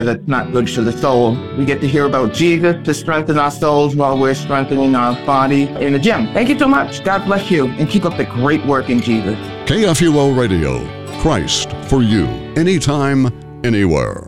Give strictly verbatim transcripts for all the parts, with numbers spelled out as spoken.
that's not good for the soul. We get to hear about Jesus to strengthen our souls while we're strengthening our body in the gym. Thank you so much. God bless you, and keep up the great work in Jesus. K F U O Radio, Christ for you, anytime, anywhere.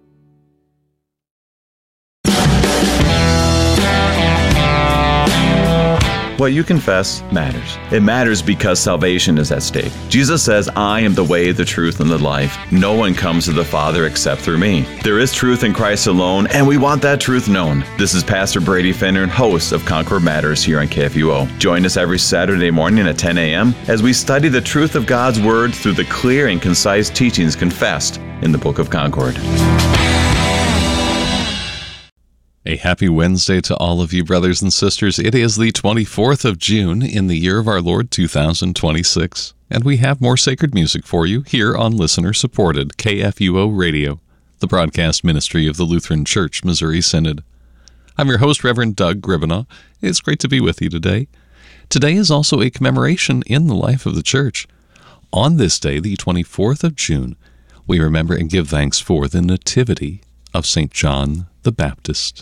What you confess matters. It matters because salvation is at stake. Jesus says, I am the way, the truth, and the life. No one comes to the Father except through me. There is truth in Christ alone, and we want that truth known. This is Pastor Brady Finner, host of Concord Matters here on K F U O. Join us every Saturday morning at ten a.m. as we study the truth of God's Word through the clear and concise teachings confessed in the Book of Concord. A happy Wednesday to all of you, brothers and sisters. It is the twenty-fourth of June in the year of our Lord two thousand twenty-six, and we have more sacred music for you here on listener-supported K F U O Radio, the broadcast ministry of the Lutheran Church Missouri Synod. I'm your host, Reverend Doug Gribanaw. It's great to be with you today. Today is also a commemoration in the life of the Church. On this day, the twenty-fourth of June, we remember and give thanks for the Nativity of Saint John the Baptist.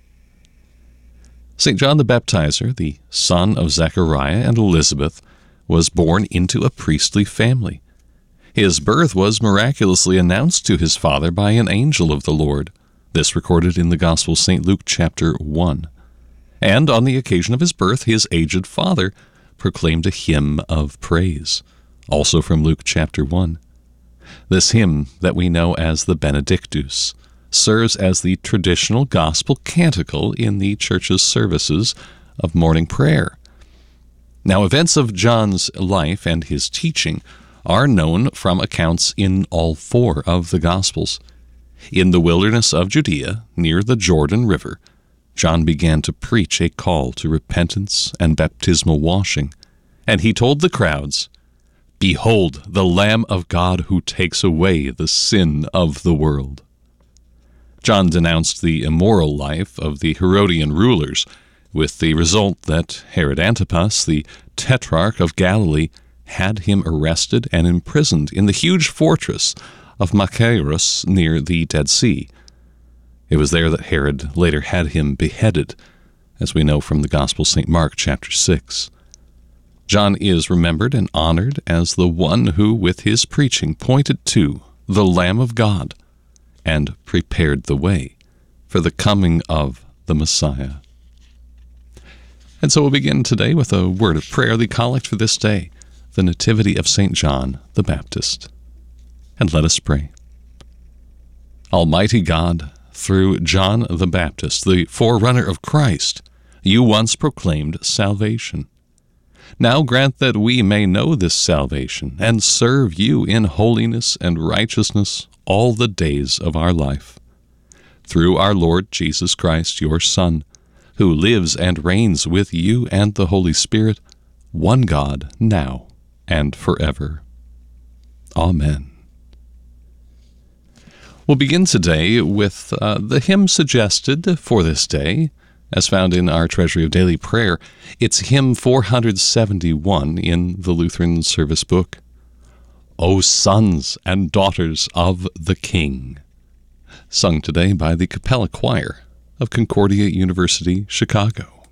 Saint John the Baptizer, the son of Zechariah and Elizabeth, was born into a priestly family. His birth was miraculously announced to his father by an angel of the Lord. This recorded in the Gospel of Saint Luke chapter one. And on the occasion of his birth, his aged father proclaimed a hymn of praise, also from Luke chapter one. This hymn that we know as the Benedictus serves as the traditional gospel canticle in the Church's services of morning prayer. Now, events of John's life and his teaching are known from accounts in all four of the Gospels. In the wilderness of Judea, near the Jordan River, John began to preach a call to repentance and baptismal washing, and he told the crowds, "Behold, the Lamb of God who takes away the sin of the world." John denounced the immoral life of the Herodian rulers, with the result that Herod Antipas, the tetrarch of Galilee, had him arrested and imprisoned in the huge fortress of Machaerus near the Dead Sea. It was there that Herod later had him beheaded, as we know from the Gospel of Saint Mark chapter six. John is remembered and honored as the one who, with his preaching, pointed to the Lamb of God and prepared the way for the coming of the Messiah. And so we'll begin today with a word of prayer, the collect for this day, the Nativity of Saint John the Baptist. And let us pray. Almighty God, through John the Baptist, the forerunner of Christ, you once proclaimed salvation. Now grant that we may know this salvation and serve you in holiness and righteousness all the days of our life. Through our Lord Jesus Christ, your Son, who lives and reigns with you and the Holy Spirit, one God, now and forever. Amen. We'll begin today with uh, the hymn suggested for this day, as found in our Treasury of Daily Prayer. It's hymn four seventy-one in the Lutheran Service Book. O sons and daughters of the King, sung today by the Capella Choir of Concordia University, Chicago.